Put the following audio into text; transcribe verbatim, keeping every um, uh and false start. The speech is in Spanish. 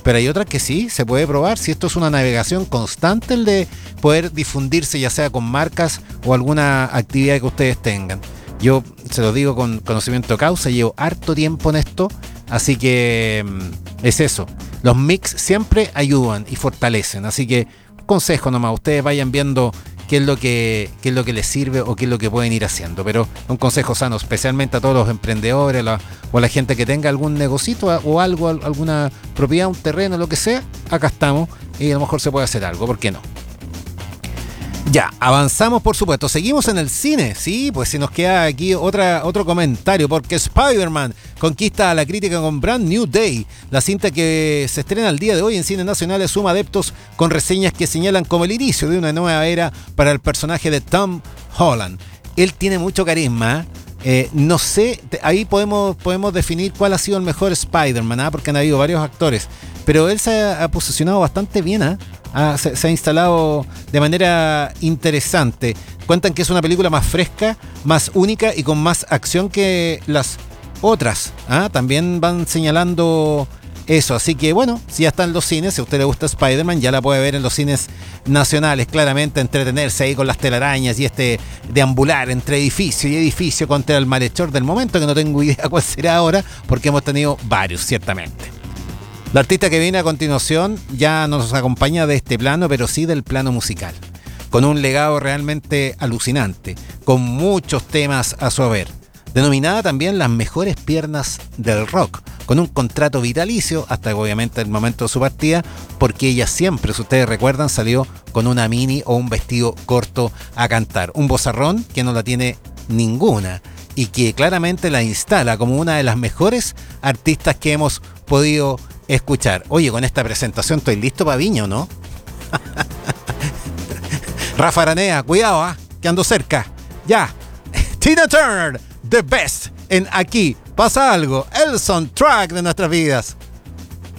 pero hay otras que sí, se puede probar. Si esto es una navegación constante, el de poder difundirse, ya sea con marcas o alguna actividad que ustedes tengan. Yo se lo digo con conocimiento de causa, llevo harto tiempo en esto, así que es eso. Los mix siempre ayudan y fortalecen, así que consejo nomás, ustedes vayan viendo qué es lo que qué es lo que les sirve o qué es lo que pueden ir haciendo, pero un consejo sano, especialmente a todos los emprendedores la, o a la gente que tenga algún negocito o algo, alguna propiedad, un terreno, lo que sea, acá estamos y a lo mejor se puede hacer algo, ¿por qué no? Ya, avanzamos por supuesto, seguimos en el cine, sí, pues si nos queda aquí otra, otro comentario, porque Spider-Man conquista a la crítica con Brand New Day. La cinta que se estrena el día de hoy en cines nacionales suma adeptos con reseñas que señalan como el inicio de una nueva era para el personaje de Tom Holland. Él tiene mucho carisma, eh, no sé, ahí podemos, podemos definir cuál ha sido el mejor Spider-Man, ¿eh? Porque han habido varios actores, pero él se ha, ha posicionado bastante bien, ¿eh? Ah, se, se ha instalado de manera interesante. Cuentan que es una película más fresca, más única y con más acción que las otras. ¿Ah? También van señalando eso. Así que bueno, si ya está en los cines, si a usted le gusta Spider-Man, ya la puede ver en los cines nacionales. Claramente entretenerse ahí con las telarañas y este deambular entre edificio y edificio contra el malhechor del momento, que no tengo idea cuál será ahora, porque hemos tenido varios, ciertamente. La artista que viene a continuación ya no nos acompaña de este plano, pero sí del plano musical, con un legado realmente alucinante, con muchos temas a su haber. Denominada también las mejores piernas del rock, con un contrato vitalicio hasta obviamente el momento de su partida, porque ella siempre, si ustedes recuerdan, salió con una mini o un vestido corto a cantar. Un vozarrón que no la tiene ninguna y que claramente la instala como una de las mejores artistas que hemos podido escuchar. Oye, con esta presentación estoy listo para Viña, ¿no? Rafa Aranea, cuidado, ¿eh? Que ando cerca. Ya. Tina Turner, the best. En Aquí Pasa Algo, el soundtrack de nuestras vidas.